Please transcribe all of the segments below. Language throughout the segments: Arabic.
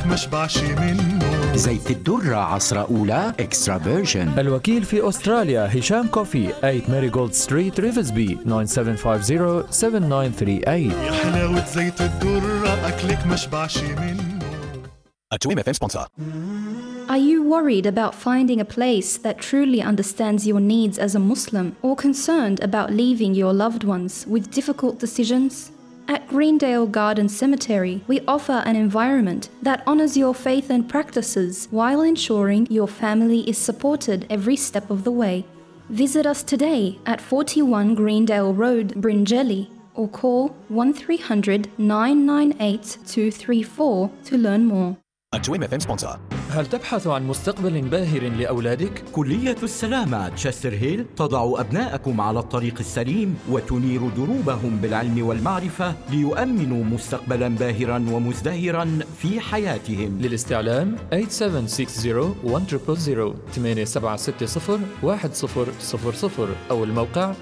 مشبعش منه. زيت الدرة عصرة أولى إكسترا فيرجن. الوكيل في أستراليا هشام كوفي 8 ماريغولد ستريت ريفزبي 9750-7938. يا حلاوة زيت الدرة أكلك مشبعش منه. A 2MFM sponsor. Are you worried about finding a place that truly understands your needs as a Muslim, or concerned about leaving your loved ones with difficult decisions? At Greendale Garden Cemetery, we offer an environment that honors your faith and practices while ensuring your family is supported every step of the way. Visit us today at 41 Greendale Road, Bringelly, or call 1300 998 234 to learn more. A 2MFM sponsor. هل تبحث عن مستقبل باهر لأولادك؟ كلية السلامة تشستر هيل تضع أبناءكم على الطريق السليم وتنير دروبهم بالعلم والمعرفة ليؤمنوا مستقبلا باهرا ومزدهرا في حياتهم. للاستعلام 8760-1000 8760-1000 أو الموقع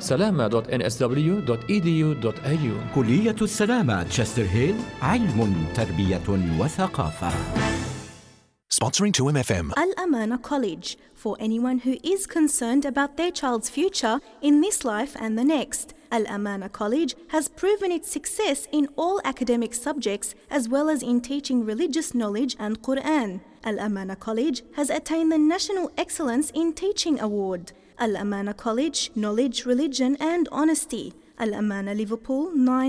salama.nsw.edu.au. كلية السلامة تشستر هيل، علم، تربية وثقافة. Sponsoring 2MFM. Al-Amana College, for anyone who is concerned about their child's future in this life and the next. Al-Amana College has proven its success in all academic subjects as well as in teaching religious knowledge and Quran. Al-Amana College has attained the National Excellence in Teaching Award. Al-Amana College, knowledge, religion and honesty. Al-Amana Liverpool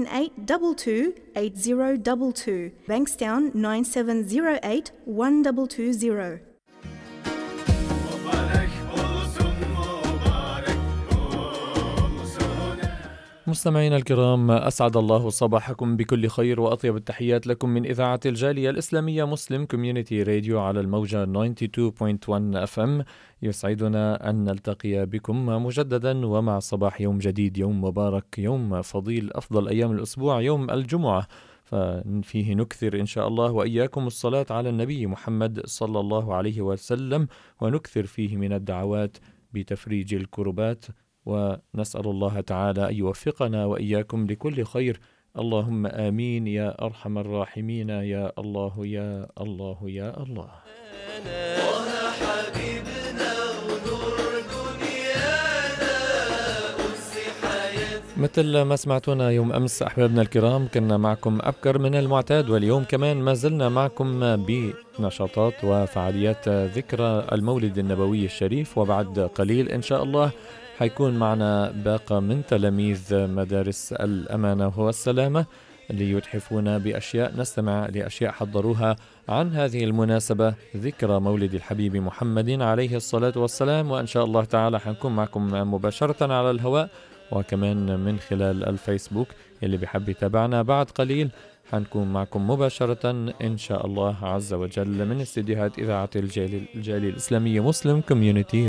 9822 8022, Bankstown 9708 1220. مستمعينا الكرام، أسعد الله صباحكم بكل خير وأطيب التحيات لكم من إذاعة الجالية الإسلامية مسلم كوميونيتي راديو على الموجة 92.1 FM. يسعدنا أن نلتقي بكم مجددا ومع صباح يوم جديد، يوم مبارك، يوم فضيل، أفضل أيام الأسبوع، يوم الجمعة، ففيه نكثر إن شاء الله وإياكم الصلاة على النبي محمد صلى الله عليه وسلم، ونكثر فيه من الدعوات بتفريج الكربات، ونسأل الله تعالى أن يوفقنا وإياكم لكل خير. اللهم آمين يا أرحم الراحمين، يا الله يا الله يا الله. مثل ما سمعتونا يوم أمس أحبابنا الكرام، كنا معكم أبكر من المعتاد، واليوم كمان ما زلنا معكم بنشاطات وفعاليات ذكرى المولد النبوي الشريف، وبعد قليل إن شاء الله حيكون معنا باقة من تلاميذ مدارس الأمانة والسلامة ليتحفونا بأشياء، نستمع لأشياء حضروها عن هذه المناسبة، ذكرى مولد الحبيب محمد عليه الصلاة والسلام. وإن شاء الله تعالى حنكون معكم مباشرة على الهواء وكمان من خلال الفيسبوك. اللي بيحب يتابعنا بعد قليل حنكون معكم مباشرة إن شاء الله عز وجل من استديوهات إذاعة الجالية الإسلامية مسلم كوميونيتي